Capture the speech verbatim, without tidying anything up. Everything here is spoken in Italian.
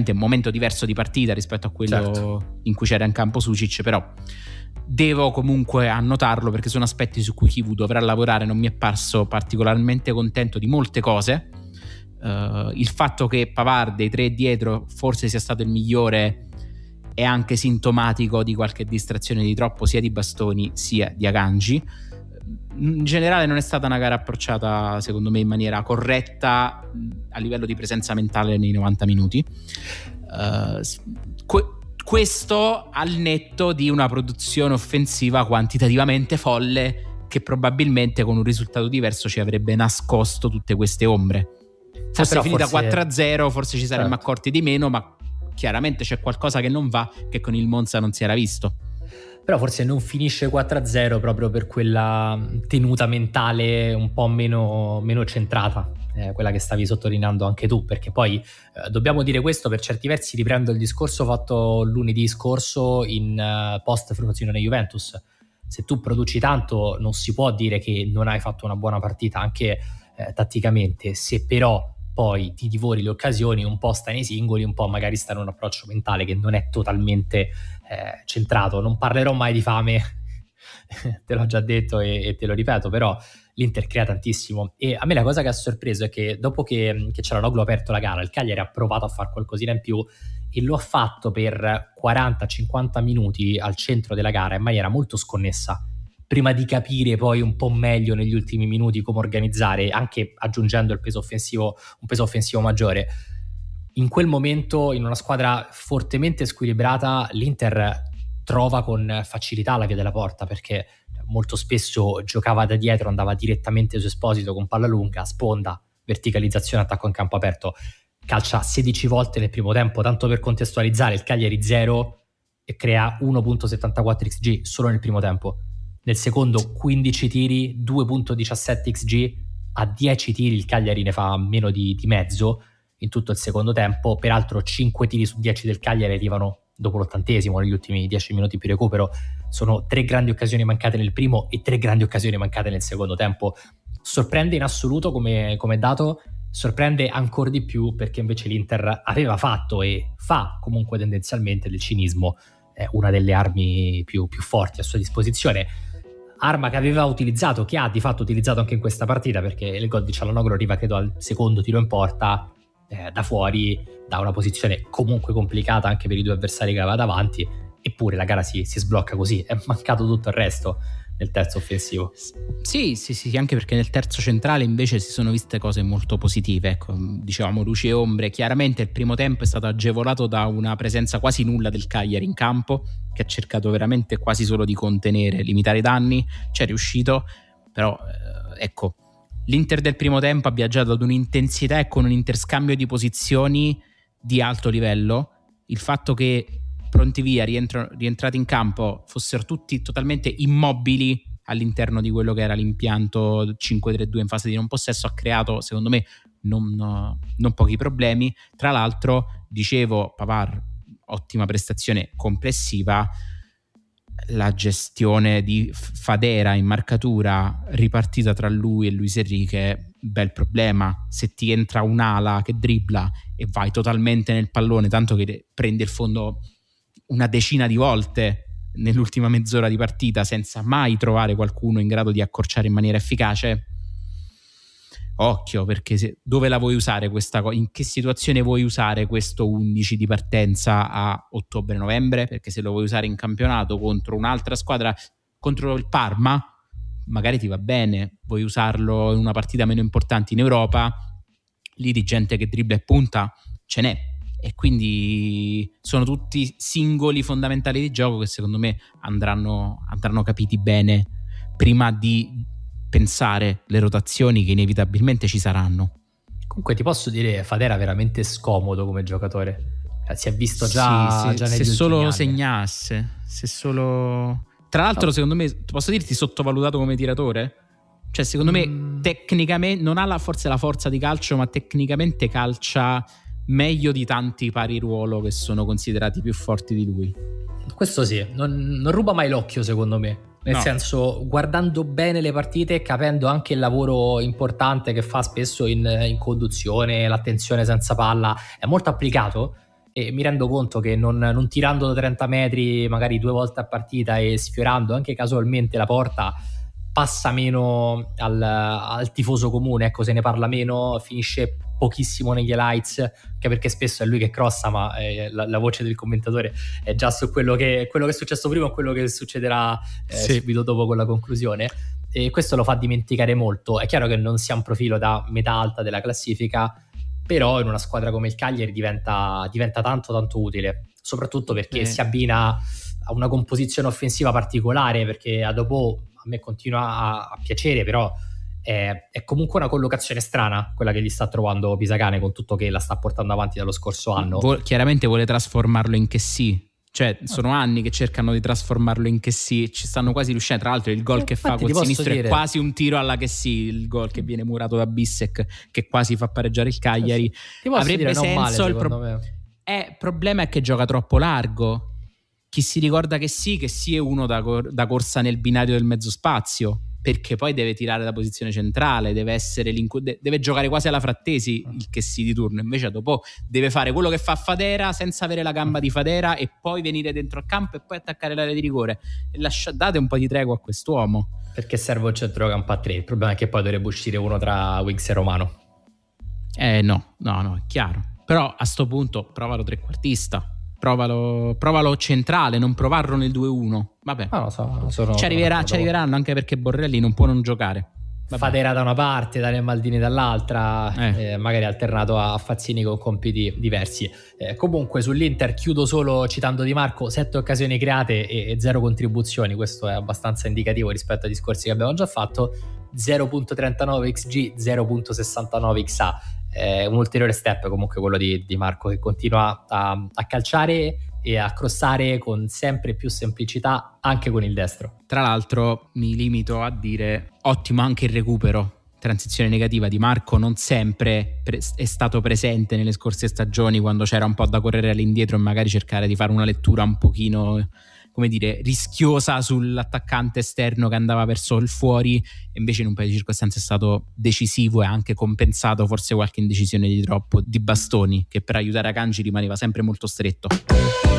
ovviamente un momento diverso di partita rispetto a quello certo. in cui c'era in campo Sučić, però devo comunque annotarlo perché sono aspetti su cui Chivu dovrà lavorare. Non mi è parso particolarmente contento di molte cose. Uh, il fatto che Pavard dei tre dietro forse sia stato il migliore è anche sintomatico di qualche distrazione di troppo sia di Bastoni sia di Akanji. In generale non è stata una gara approcciata secondo me in maniera corretta a livello di presenza mentale nei novanta minuti. Uh, que- questo al netto di una produzione offensiva quantitativamente folle che probabilmente con un risultato diverso ci avrebbe nascosto tutte queste ombre. Fosse eh, finita forse... quattro a zero forse ci saremmo certo. accorti di meno, ma chiaramente c'è qualcosa che non va, che con il Monza non si era visto. Però forse non finisce quattro a zero proprio per quella tenuta mentale un po' meno, meno centrata, eh, quella che stavi sottolineando anche tu, perché poi eh, dobbiamo dire questo, per certi versi riprendo il discorso fatto lunedì scorso in uh, post Frosinone Juventus. Se tu produci tanto non si può dire che non hai fatto una buona partita anche eh, tatticamente, se però poi ti divori le occasioni, un po' sta nei singoli, un po' magari sta in un approccio mentale che non è totalmente eh, centrato. Non parlerò mai di fame, te l'ho già detto e, e te lo ripeto, però l'Inter crea tantissimo. E a me la cosa che ha sorpreso è che dopo che, che Çalhanoğlu ha aperto la gara, il Cagliari ha provato a fare qualcosina in più e lo ha fatto per quaranta cinquanta minuti al centro della gara in maniera molto sconnessa, prima di capire poi un po' meglio negli ultimi minuti come organizzare, anche aggiungendo il peso offensivo, un peso offensivo maggiore. In quel momento, in una squadra fortemente squilibrata, l'Inter trova con facilità la via della porta, perché molto spesso giocava da dietro, andava direttamente su Esposito con palla lunga, sponda, verticalizzazione, attacco in campo aperto. Calcia sedici volte nel primo tempo, tanto per contestualizzare, il Cagliari zero e crea uno virgola settantaquattro X G solo nel primo tempo. Nel secondo quindici tiri, due virgola diciassette X G, a dieci tiri il Cagliari ne fa meno di, di mezzo in tutto il secondo tempo. Peraltro cinque tiri su dieci del Cagliari arrivano dopo l'ottantesimo, negli ultimi dieci minuti più recupero. Sono tre grandi occasioni mancate nel primo e tre grandi occasioni mancate nel secondo tempo. Sorprende in assoluto come, come dato, sorprende ancora di più perché invece l'Inter aveva fatto e fa comunque tendenzialmente del cinismo eh, una delle armi più, più forti a sua disposizione. Arma che aveva utilizzato, che ha di fatto utilizzato anche in questa partita, perché il gol di Çalhanoğlu arriva credo al secondo tiro in porta eh, da fuori, da una posizione comunque complicata anche per i due avversari che aveva davanti, eppure la gara si, si sblocca così. È mancato tutto il resto nel terzo offensivo. Sì, sì, sì, anche perché nel terzo centrale invece si sono viste cose molto positive. Ecco, dicevamo luci e ombre. Chiaramente il primo tempo è stato agevolato da una presenza quasi nulla del Cagliari in campo, che ha cercato veramente quasi solo di contenere, limitare i danni. C'è riuscito, però eh, ecco, l'Inter del primo tempo ha viaggiato ad un'intensità e con un interscambio di posizioni di alto livello. Il fatto che pronti via, rientro, rientrati in campo, fossero tutti totalmente immobili all'interno di quello che era l'impianto cinque tre due in fase di non possesso ha creato, secondo me, non, non pochi problemi. Tra l'altro, dicevo, Pavard, ottima prestazione complessiva. La gestione di Fadera in marcatura ripartita tra lui e Luis Enrique, bel problema. Se ti entra un'ala che dribbla e vai totalmente nel pallone, tanto che prende il fondo una decina di volte nell'ultima mezz'ora di partita senza mai trovare qualcuno in grado di accorciare in maniera efficace, occhio, perché se, dove la vuoi usare questa cosa? In che situazione vuoi usare questo undici di partenza a ottobre-novembre? Perché se lo vuoi usare in campionato contro un'altra squadra, contro il Parma, magari ti va bene. Vuoi usarlo in una partita meno importante in Europa, lì di gente che dribbla e punta ce n'è, e quindi sono tutti singoli fondamentali di gioco che secondo me andranno, andranno capiti bene prima di pensare le rotazioni che inevitabilmente ci saranno. Comunque ti posso dire, Fadera veramente scomodo come giocatore, si è visto già, sì, sì, già negli se solo anni. segnasse, se solo tra l'altro no. Secondo me, posso dirti, sottovalutato come tiratore, cioè secondo mm. me tecnicamente non ha la, forse la forza di calcio, ma tecnicamente calcia meglio di tanti pari ruolo che sono considerati più forti di lui. Questo sì, non, non ruba mai l'occhio secondo me, nel no. senso, guardando bene le partite, capendo anche il lavoro importante che fa spesso in, in conduzione, l'attenzione senza palla, è molto applicato e mi rendo conto che non, non tirando da trenta metri magari due volte a partita e sfiorando anche casualmente la porta passa meno al, al tifoso comune, ecco, se ne parla meno, finisce pochissimo negli highlights, anche perché spesso è lui che crossa, ma eh, la, la voce del commentatore è già su quello che, quello che è successo prima o quello che succederà eh, sì. subito dopo con la conclusione, e questo lo fa dimenticare molto. È chiaro che non sia un profilo da metà alta della classifica, però in una squadra come il Cagliari diventa, diventa tanto tanto utile, soprattutto perché eh. si abbina a una composizione offensiva particolare, perché a dopo a me continua a, a piacere, però è, è comunque una collocazione strana quella che gli sta trovando Pisacane, con tutto che la sta portando avanti dallo scorso anno. Vu- chiaramente vuole trasformarlo in che sì, cioè sono ah. anni che cercano di trasformarlo in che sì, ci stanno quasi riuscendo. Tra l'altro il gol eh, che fa col sinistro dire... è quasi un tiro alla che sì, il gol che viene murato da Bissek che quasi fa pareggiare il Cagliari. Ti posso avrebbe dire, non senso male, il pro- me. Eh, il problema è che gioca troppo largo. Chi si ricorda che sì, che sì è uno da, cor- da corsa nel binario del mezzo spazio, perché poi deve tirare da posizione centrale, deve essere de- deve giocare quasi alla Frattesi il che sì di turno, invece dopo deve fare quello che fa Fadera senza avere la gamba di Fadera e poi venire dentro al campo e poi attaccare l'area di rigore. E lascia- date un po' di tregua a quest'uomo, perché serve un centrocampo a tre. Il problema è che poi dovrebbe uscire uno tra Wings e Romano. Eh no, no, no, è chiaro. Però a sto punto provalo trequartista, provalo, provalo centrale, non provarlo nel due uno. Vabbè, no, so, sono, ci, arriverà, ci arriveranno, anche perché Borrelli non può non giocare. Vabbè. Fadera da una parte, Daniel Maldini dall'altra, eh. Eh, magari alternato a Fazzini con compiti diversi. Eh, comunque sull'Inter chiudo solo citando Di Marco: sette occasioni create e, e zero contribuzioni. Questo è abbastanza indicativo rispetto ai discorsi che abbiamo già fatto. zero virgola trentanove X G, zero virgola sessantanove X A. Eh, un ulteriore step comunque quello di, di Marco, che continua a, a calciare e a crossare con sempre più semplicità anche con il destro. Tra l'altro mi limito a dire ottimo anche il recupero, transizione negativa di Marco, non sempre pre- è stato presente nelle scorse stagioni quando c'era un po' da correre all'indietro e magari cercare di fare una lettura un pochino, come dire, rischiosa sull'attaccante esterno che andava verso il fuori, e invece in un paio di circostanze è stato decisivo e anche compensato forse qualche indecisione di troppo di Bastoni, che per aiutare Akanji rimaneva sempre molto stretto.